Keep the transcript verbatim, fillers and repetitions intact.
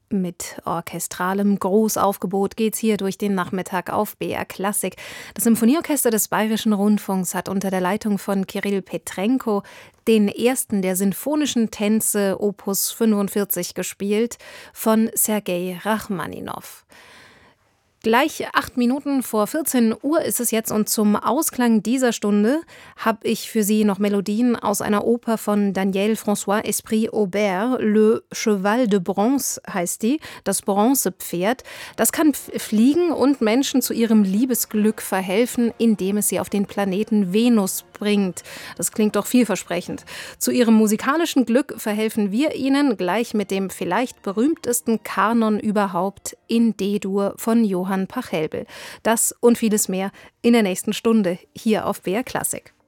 Mit orchestralem Großaufgebot geht's hier durch den Nachmittag auf B R Klassik. Das Symphonieorchester des Bayerischen Rundfunks hat unter der Leitung von Kirill Petrenko den ersten der sinfonischen Tänze Opus fünfundvierzig gespielt von Sergei Rachmaninow. Gleich acht Minuten vor vierzehn Uhr ist es jetzt und zum Ausklang dieser Stunde habe ich für Sie noch Melodien aus einer Oper von Daniel François Esprit Aubert. Le Cheval de Bronze heißt die, das Bronzepferd. Das kann fliegen und Menschen zu ihrem Liebesglück verhelfen, indem es sie auf den Planeten Venus bringt. Das klingt doch vielversprechend. Zu ihrem musikalischen Glück verhelfen wir Ihnen gleich mit dem vielleicht berühmtesten Kanon überhaupt in D-Dur von Johann Pachelbel. Das und vieles mehr in der nächsten Stunde hier auf B R Klassik.